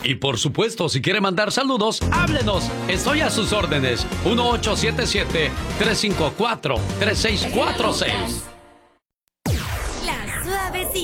Y por supuesto, si quiere mandar saludos, háblenos. Estoy a sus órdenes. 1877-354-3646. La suavecita.